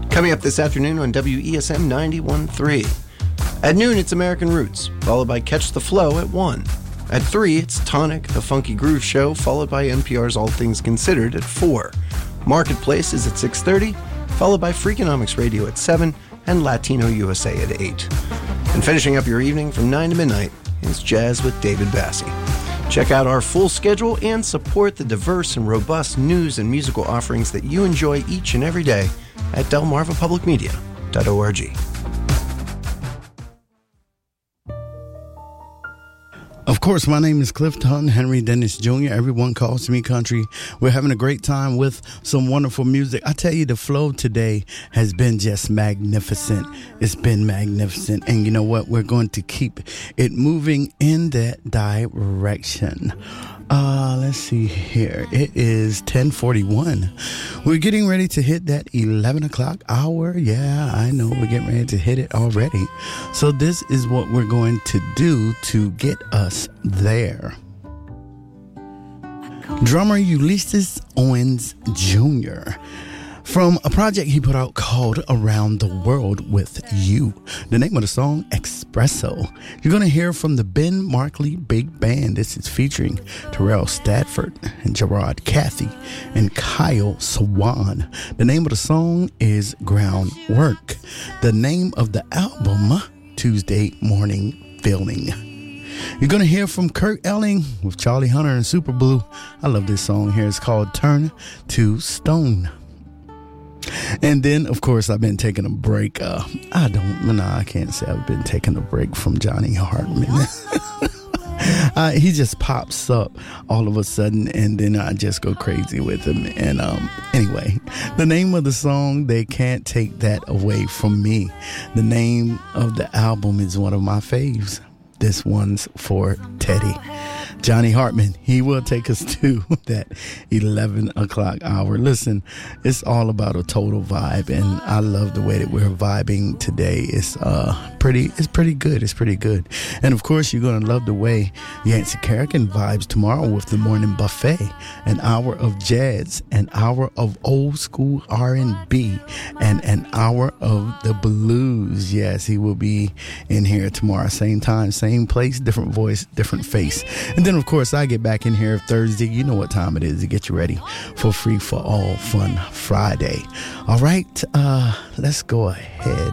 Coming up this afternoon on WESM 91.3. At noon, it's American Roots, followed by Catch the Flow at 1. At 3, it's Tonic, the Funky Groove Show, followed by NPR's All Things Considered at 4. Marketplace is at 6:30, followed by Freakonomics Radio at 7, and Latino USA at 8. And finishing up your evening from 9 to midnight is Jazz with David Bassi. Check out our full schedule and support the diverse and robust news and musical offerings that you enjoy each and every day at delmarvapublicmedia.org. Of course, my name is Clifton Henry Dennis Jr. Everyone calls me Country. We're having a great time with some wonderful music. I tell you, the flow today has been just magnificent. It's been magnificent. And you know what? We're going to keep it moving in that direction. Let's see here. It is 10:41. We're getting ready to hit that 11 o'clock hour. Yeah, I know we're getting ready to hit it already. So this is what we're going to do to get us there. Drummer Ulysses Owens Jr. from a project he put out called Around the World with You. The name of the song, Espresso. You're going to hear from the Ben Markley Big Band. This is featuring Terrell Stafford and Gerard Cathy and Kyle Swan. The name of the song is Groundwork. The name of the album, Tuesday Morning Feeling. You're going to hear from Kurt Elling with Charlie Hunter and Super Blue. I love this song here. It's called Turn to Stone. And then, of course, I've been taking a break. I can't say I've been taking a break from Johnny Hartman. He just pops up all of a sudden, and then I just go crazy with him. And anyway, the name of the song, They Can't Take That Away From Me. The name of the album is one of my faves. This one's for Teddy. Johnny Hartman, he will take us to that 11 o'clock hour. Listen, it's all about a total vibe, and I love the way that we're vibing today. It's pretty good. It's pretty good. And of course, you're going to love the way Yancey Carrigan vibes tomorrow with the Morning Buffet, an hour of jazz, an hour of old school R&B, and an hour of the blues. Yes, he will be in here tomorrow, same time, same place, different voice, different face. And then, of course, I get back in here Thursday. You know what time it is to get you ready for Free for All Fun Friday. All right, let's go ahead.